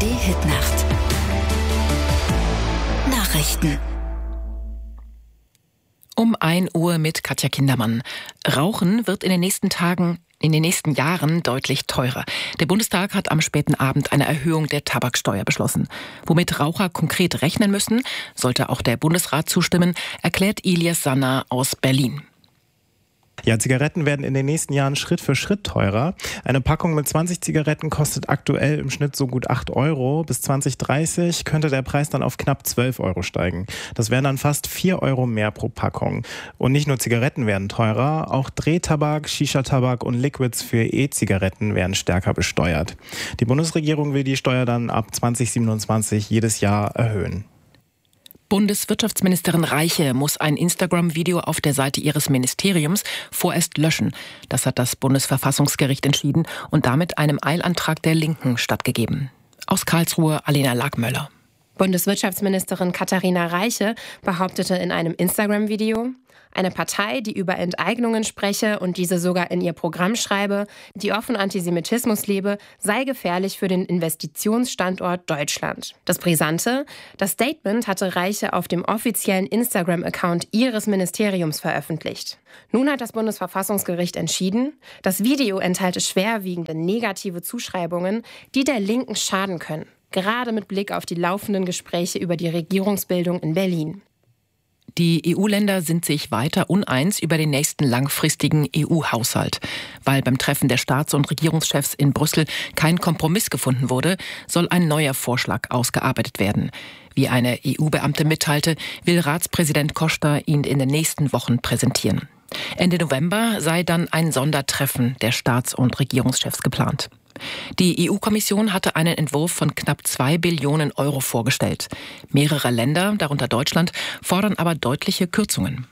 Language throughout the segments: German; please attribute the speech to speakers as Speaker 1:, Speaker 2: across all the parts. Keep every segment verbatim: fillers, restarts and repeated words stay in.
Speaker 1: D-Hit-Nacht. Nachrichten.
Speaker 2: Um ein Uhr mit Katja Kindermann. Rauchen wird in den nächsten Tagen, in den nächsten Jahren deutlich teurer. Der Bundestag hat am späten Abend eine Erhöhung der Tabaksteuer beschlossen. Womit Raucher konkret rechnen müssen, sollte auch der Bundesrat zustimmen, erklärt Ilias Sanna aus Berlin.
Speaker 3: Ja, Zigaretten werden in den nächsten Jahren Schritt für Schritt teurer. Eine Packung mit zwanzig Zigaretten kostet aktuell im Schnitt so gut acht Euro. Bis zwanzig dreißig könnte der Preis dann auf knapp zwölf Euro steigen. Das wären dann fast vier Euro mehr pro Packung. Und nicht nur Zigaretten werden teurer, auch Drehtabak, Shisha-Tabak und Liquids für E-Zigaretten werden stärker besteuert. Die Bundesregierung will die Steuer dann ab zwanzig siebenundzwanzig jedes Jahr erhöhen.
Speaker 2: Bundeswirtschaftsministerin Reiche muss ein Instagram-Video auf der Seite ihres Ministeriums vorerst löschen. Das hat das Bundesverfassungsgericht entschieden und damit einem Eilantrag der Linken stattgegeben. Aus Karlsruhe Alena Lagmöller.
Speaker 4: Bundeswirtschaftsministerin Katharina Reiche behauptete in einem Instagram-Video, eine Partei, die über Enteignungen spreche und diese sogar in ihr Programm schreibe, die offen Antisemitismus lebe, sei gefährlich für den Investitionsstandort Deutschland. Das Brisante, das Statement hatte Reiche auf dem offiziellen Instagram-Account ihres Ministeriums veröffentlicht. Nun hat das Bundesverfassungsgericht entschieden, das Video enthalte schwerwiegende negative Zuschreibungen, die der Linken schaden können. Gerade mit Blick auf die laufenden Gespräche über die Regierungsbildung in Berlin.
Speaker 2: Die E U-Länder sind sich weiter uneins über den nächsten langfristigen E U-Haushalt. Weil beim Treffen der Staats- und Regierungschefs in Brüssel kein Kompromiss gefunden wurde, soll ein neuer Vorschlag ausgearbeitet werden. Wie eine E U-Beamte mitteilte, will Ratspräsident Costa ihn in den nächsten Wochen präsentieren. Ende November sei dann ein Sondertreffen der Staats- und Regierungschefs geplant. Die E U-Kommission hatte einen Entwurf von knapp zwei Billionen Euro vorgestellt. Mehrere Länder, darunter Deutschland, fordern aber deutliche Kürzungen.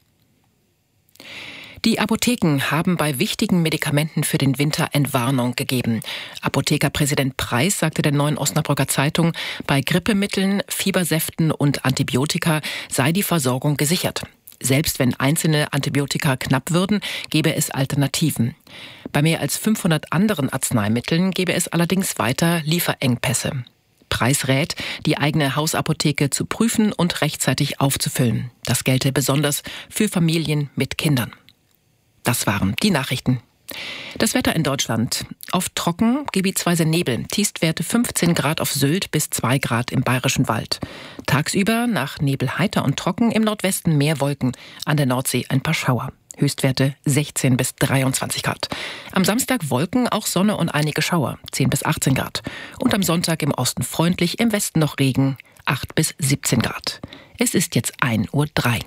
Speaker 2: Die Apotheken haben bei wichtigen Medikamenten für den Winter Entwarnung gegeben. Apothekerpräsident Preis sagte der Neuen Osnabrücker Zeitung, bei Grippemitteln, Fiebersäften und Antibiotika sei die Versorgung gesichert. Selbst wenn einzelne Antibiotika knapp würden, gäbe es Alternativen. Bei mehr als fünfhundert anderen Arzneimitteln gäbe es allerdings weiter Lieferengpässe. Preis rät, die eigene Hausapotheke zu prüfen und rechtzeitig aufzufüllen. Das gelte besonders für Familien mit Kindern. Das waren die Nachrichten. Das Wetter in Deutschland. Oft trocken, gebietsweise Nebel. Tiefstwerte fünfzehn Grad auf Sylt bis zwei Grad im Bayerischen Wald. Tagsüber nach Nebel heiter und trocken, im Nordwesten mehr Wolken. An der Nordsee ein paar Schauer. Höchstwerte sechzehn bis dreiundzwanzig Grad. Am Samstag Wolken, auch Sonne und einige Schauer. zehn bis achtzehn Grad. Und am Sonntag im Osten freundlich, im Westen noch Regen. acht bis siebzehn Grad. Es ist jetzt ein Uhr drei.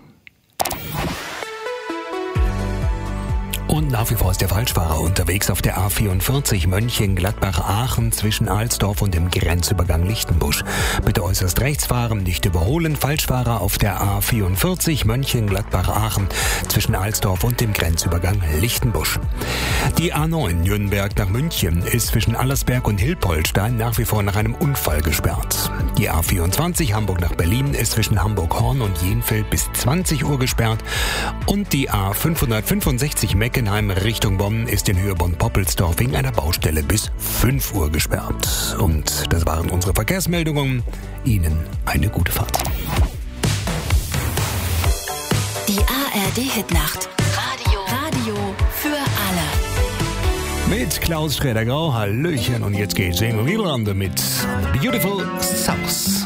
Speaker 5: Und nach wie vor ist der Falschfahrer unterwegs auf der A vierundvierzig Mönchengladbach-Aachen zwischen Alsdorf und dem Grenzübergang Lichtenbusch. Bitte äußerst rechts fahren, nicht überholen. Falschfahrer auf der A vierundvierzig Mönchengladbach-Aachen zwischen Alsdorf und dem Grenzübergang Lichtenbusch. Die A neun Nürnberg nach München ist zwischen Allersberg und Hilpoltstein nach wie vor nach einem Unfall gesperrt. Die A vierundzwanzig Hamburg nach Berlin ist zwischen Hamburg-Horn und Jenfeld bis zwanzig Uhr gesperrt. Und die A fünfhundertfünfundsechzig Meckenheim Richtung Bonn ist in Höhe Bonn-Poppelsdorf wegen einer Baustelle bis fünf Uhr gesperrt. Und das waren unsere Verkehrsmeldungen. Ihnen eine gute Fahrt.
Speaker 1: Die A R D-Hit-Nacht. Radio. Radio für alle.
Speaker 5: Mit Klaus Schräder-Grau, Hallöchen. Und jetzt geht's in Niederlande mit Beautiful South.